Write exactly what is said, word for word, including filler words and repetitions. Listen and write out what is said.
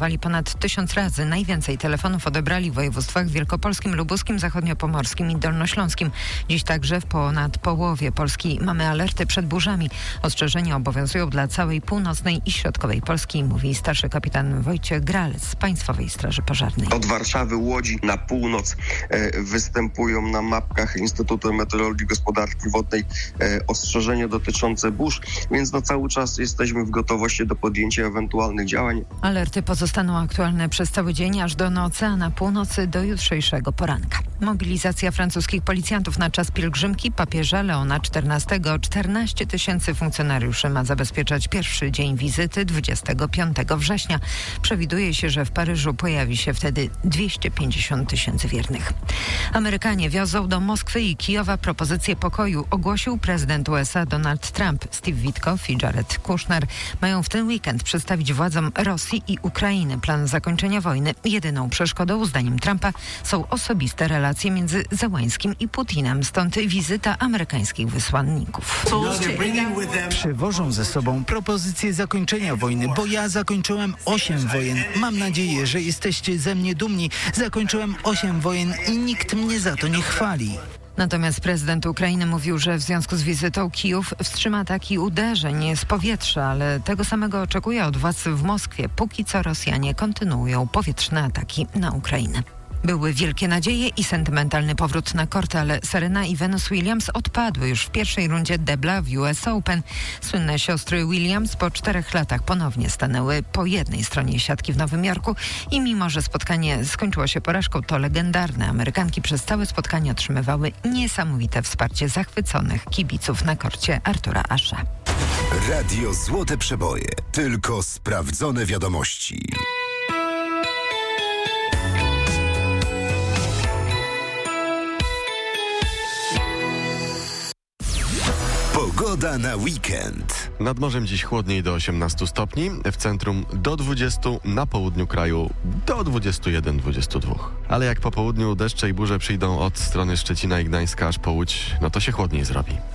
telefonowali ponad tysiąc razy. Najwięcej telefonów odebrali w województwach wielkopolskim, lubuskim, zachodniopomorskim i dolnośląskim. Dziś także w ponad połowie Polski mamy alerty przed burzami. Ostrzeżenia obowiązują dla całej północnej i środkowej Polski, mówi starszy kapitan Wojciech Gral z Państwowej Straży Pożarnej. Od Warszawy, Łodzi na północ e, występują na mapkach Instytutu Meteorologii i Gospodarki Wodnej e, ostrzeżenia dotyczące burz, więc no cały czas jesteśmy w gotowości do podjęcia ewentualnych działań. Alerty pozostaną aktualne przez cały dzień aż do nocy, a na północy do jutrzejszego poranka. Mobilizacja francuskich policjantów na czas pielgrzymki papieża Leona czternastego. czternaście tysięcy funkcjonariuszy ma zabezpieczać pierwszy dzień wizyty dwudziestego piątego września. Przewiduje się, że w Paryżu pojawi się wtedy dwieście pięćdziesiąt tysięcy wiernych. Amerykanie wiozą do Moskwy i Kijowa propozycję pokoju, ogłosił prezydent U S A Donald Trump. Steve Witkoff i Jared Kushner mają w ten weekend przedstawić władzom Rosji i Ukrainy plan zakończenia wojny. Jedyną przeszkodą, zdaniem Trumpa, są osobiste relacje między Zełańskim i Putinem, stąd wizyta amerykańskich wysłanników. Przywożą ze sobą propozycję zakończenia wojny, bo ja zakończyłem osiem wojen. Mam nadzieję, że jesteście ze mnie dumni. Zakończyłem osiem wojen i nikt mnie za to nie chwali. Natomiast prezydent Ukrainy mówił, że w związku z wizytą Kijów wstrzyma ataki uderzeń z powietrza, ale tego samego oczekuje od władz w Moskwie. Póki co Rosjanie kontynuują powietrzne ataki na Ukrainę. Były wielkie nadzieje i sentymentalny powrót na korty, ale Serena i Venus Williams odpadły już w pierwszej rundzie debla w U S Open. Słynne siostry Williams po czterech latach ponownie stanęły po jednej stronie siatki w Nowym Jorku i mimo, że spotkanie skończyło się porażką, to legendarne Amerykanki przez całe spotkanie otrzymywały niesamowite wsparcie zachwyconych kibiców na korcie Artura Asha. Radio Złote Przeboje. Tylko sprawdzone wiadomości. Pogoda na weekend. Nad morzem dziś chłodniej do osiemnastu stopni, w centrum do dwudziestu, na południu kraju do dwudziestu jeden do dwudziestu dwóch. Ale jak po południu deszcze i burze przyjdą od strony Szczecina i Gdańska aż po Łódź, no to się chłodniej zrobi.